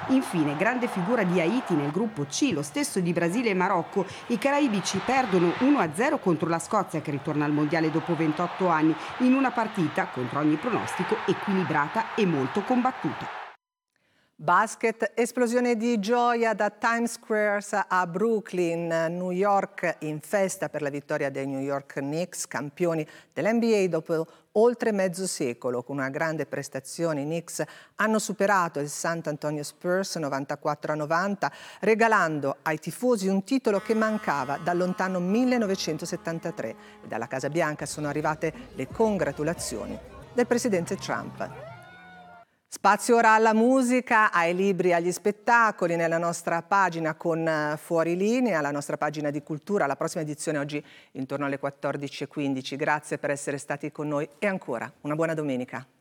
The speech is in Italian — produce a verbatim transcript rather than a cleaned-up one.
Infine, grande figura di Haiti nel gruppo C, lo stesso di Brasile e Marocco. I caraibici perdono uno a zero contro la Scozia, che ritorna al mondiale dopo ventotto anni, in una partita, contro ogni pronostico, equilibrata e molto combattuta. Basket, esplosione di gioia da Times Square a Brooklyn, New York in festa per la vittoria dei New York Knicks, campioni dell'N B A dopo oltre mezzo secolo. Con una grande prestazione i Knicks hanno superato il San Antonio Spurs novantaquattro a novanta, regalando ai tifosi un titolo che mancava dal lontano millenovecentosettantatré. E dalla Casa Bianca sono arrivate le congratulazioni del presidente Trump. Spazio ora alla musica, ai libri, agli spettacoli nella nostra pagina con Fuorilinea, la nostra pagina di cultura. La prossima edizione oggi intorno alle quattordici e quindici. Grazie per essere stati con noi e ancora una buona domenica.